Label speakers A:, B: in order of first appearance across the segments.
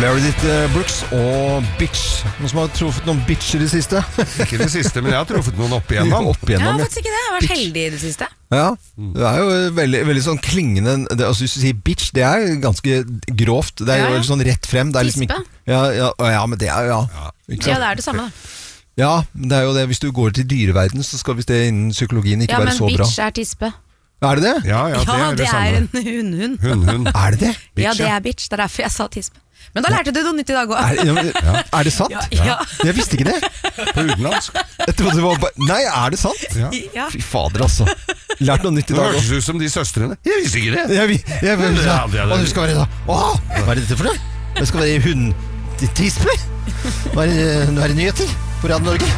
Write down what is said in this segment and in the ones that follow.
A: Meredith Brooks og Bitch. Noen som har truffet noen bitcher i det siste?
B: Ikke det siste, men jeg har truffet noen opp igjennom.
C: Jeg har faktisk ikke det, jeg har vært heldig i det siste.
A: Ja, det jo veldig sånn klingende. Altså, hvis du sier bitch, det ganske grovt. Det jo veldig sånn rett frem. Det liksom
C: Tispe.
A: Ja, men det
C: Ja, det det samme da.
A: Ja, det jo det. Hvis du går til dyreverden, så skal visst det innen psykologien ikke være så bra.
C: Ja, men bitch tispe.
A: Det det?
B: Ja, det
C: en hun-hun.
B: Hun-hun.
A: Det?
C: Ja, det bitch, det derfor jeg sa tispe. Men da lærte du noe nytt i dag også.
A: Det sant?
C: Ja.
A: Jeg visste ikke det.
B: På utenlandsk.
A: Jeg trodde det var nei, det sant?
C: Ja.
A: Fy fader, altså. Lært noe nytt i dag.
B: Det hørtes ut som de søstrene. Jeg visste ikke det.
A: Hva du skal være da? Hva dette for noe? Det skal være hund-tispe? Nå det nyheter på Radio Norge.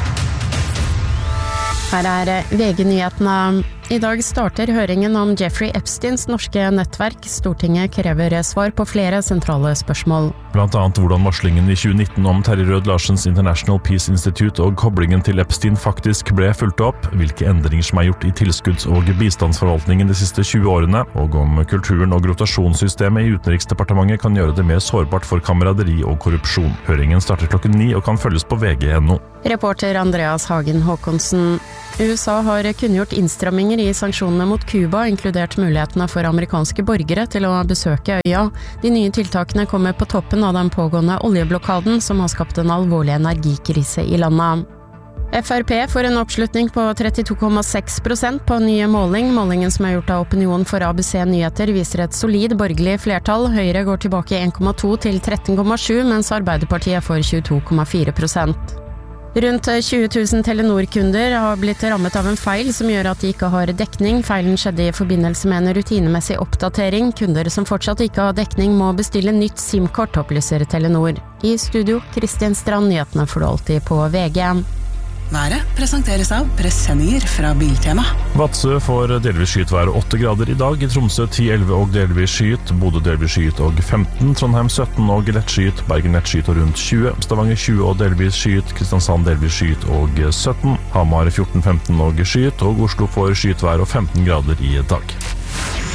D: Her VG-nyhetene. I dag starter høringen om Jeffrey Epsteins norske nettverk. Stortinget krever svar på flere sentrale spørsmål.
E: Blant annet hvordan varslingen i 2019 om Terje Rød Larsens International Peace Institute og koblingen til Epstein faktisk ble fulgt opp, hvilke endringer som gjort i tilskudds- og bistandsforvaltningen de siste 20 årene, og om kulturen og rotasjonssystemet i Utenriksdepartementet kan gjøre det mer sårbart for kameraderi og korrupsjon. Høringen starter klokken 9 og kan følges på VG.no.
D: Reporter Andreas Hagen Håkonsen. USA har kunngjort innstramminger i sanksjonene mot Cuba, inkludert mulighetene for amerikanske borgere til å besøke øya. De nye tiltakene kommer på toppen av den pågående oljeblokaden, som har skapt en alvorlig energikrise i landet. FrP får en oppslutning på 32,6% på en ny måling. Målingen som gjort av Opinion for ABC Nyheter viser et solid borgerlig flertall. Høyre går tilbake 1,2 til 13,7, mens Arbeiderpartiet får 22,4%. Rundt 20 000 Telenor-kunder har blitt rammet av en feil som gjør at de ikke har dekning. Feilen skjedde i forbindelse med en rutinemessig oppdatering. Kunder som fortsatt ikke har dekning må bestille nytt SIM-kort, opplyser Telenor. I studio, Kristian Strand, nyhetene får du alltid på VG.
F: Været presenteres av presenninger fra Biltema.
E: Vadsø får delvis skyet vær 8 grader i dag. I Tromsø 10-11 og delvis skyet. Bodø delvis skyet og 15. Trondheim 17 og lett skyet. Bergen lett skyet og rundt 20. Stavanger 20 og delvis skyet. Kristiansand delvis skyet og 17. Hamar 14-15 og skyet. Og Oslo får skyet vær og 15 grader i dag.